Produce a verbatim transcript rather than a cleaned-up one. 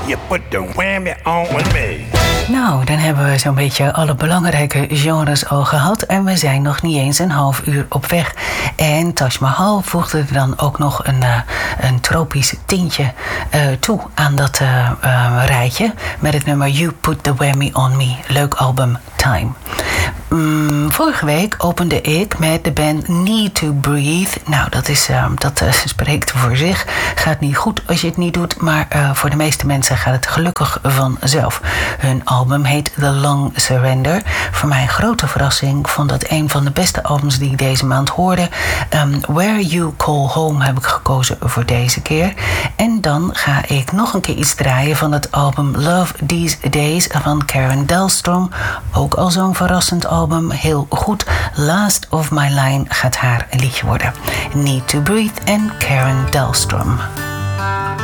You put the whammy on me. Nou, dan hebben we zo'n beetje alle belangrijke genres al gehad. En we zijn nog niet eens een half uur op weg. En Taj Mahal voegde er dan ook nog een, uh, een tropisch tintje uh, toe aan dat uh, uh, rijtje. Met het nummer You Put the Whammy on Me. Leuk album, Time. Um, vorige week opende ik met de band Need to Breathe. Nou, dat, is, uh, dat uh, spreekt voor zich. Gaat niet goed als je het niet doet. Maar uh, voor de meeste mensen gaat het gelukkig vanzelf. Hun album heet The Long Surrender. Voor mij een grote verrassing. Ik vond dat een van de beste albums die ik deze maand hoorde. Um, Where You Call Home heb ik gekozen voor deze keer. En dan ga ik nog een keer iets draaien van het album Love These Days van Karen Dahlstrom. Ook al zo'n verrassend album. Heel goed. Last of My Line gaat haar liedje worden. Need to Breathe en Karen Dahlstrom.